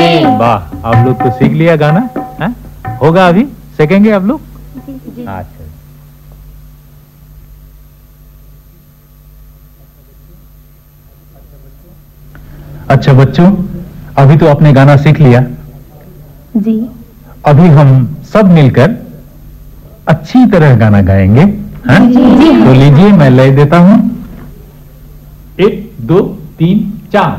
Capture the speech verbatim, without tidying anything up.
में। वाह, आप लोग तो सीख लिया गाना है? होगा अभी सीखेंगे आप लोग? अच्छा। अच्छा बच्चों, अभी तो आपने गाना सीख लिया जी। अभी हम सब मिलकर अच्छी तरह गाना गाएंगे। हाँ? तो लीजिए मैं लय देता हूं। एक दो तीन चार।